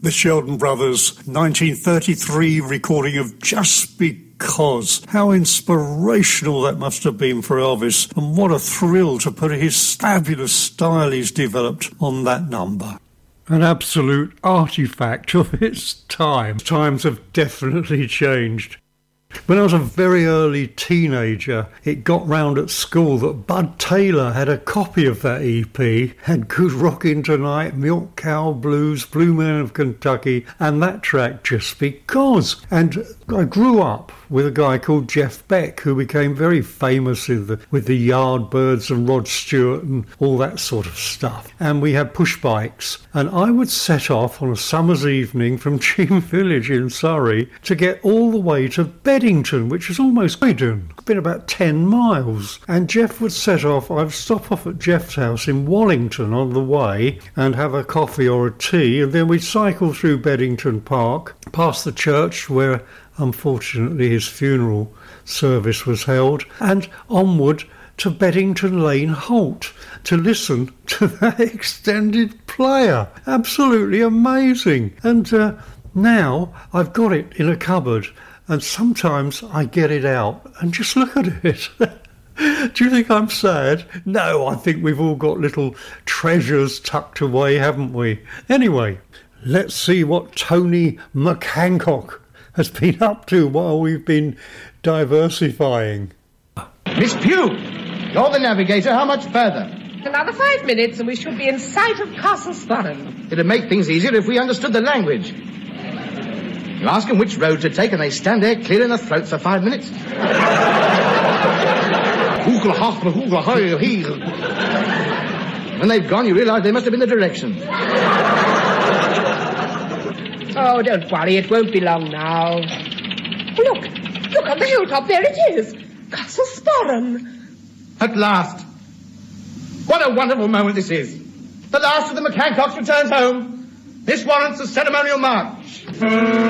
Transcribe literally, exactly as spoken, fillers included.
The Sheldon Brothers nineteen thirty-three recording of Just Because. How inspirational that must have been for Elvis, and what a thrill to put his fabulous style he's developed on that number. An absolute artefact of its time. Times have definitely changed. When I was a very early teenager, it got round at school that Bud Taylor had a copy of that E P, had Good Rockin' Tonight, Milk Cow Blues, Blue Man of Kentucky, and that track Just Because. And I grew up with a guy called Jeff Beck, who became very famous with the, with the Yardbirds and Rod Stewart and all that sort of stuff. And we had push bikes, and I would set off on a summer's evening from Cheam Village in Surrey to get all the way to Beddington, which is almost Croydon. It's been about ten miles. And Jeff would set off, I'd stop off at Jeff's house in Wallington on the way and have a coffee or a tea, and then we'd cycle through Beddington Park, past the church where unfortunately his funeral service was held, and onward to Beddington Lane Halt to listen to that extended player. Absolutely amazing. And uh, now I've got it in a cupboard, and sometimes I get it out and just look at it. Do you think I'm sad? No, I think we've all got little treasures tucked away, haven't we? Anyway, let's see what Tony McHancock has been up to while we've been diversifying. Miss Pugh, you're the navigator. How much further? Another five minutes and we should be in sight of Castle Sporran. It'd make things easier if we understood the language. You ask them which road to take and they stand there clearing their throats for five minutes. When they've gone, you realise they must have been the direction. Oh, don't worry, it won't be long now. Look, look on the hilltop, there it is. Castle Sporran. At last. What a wonderful moment this is. The last of the McHancocks returns home. This warrants a ceremonial march.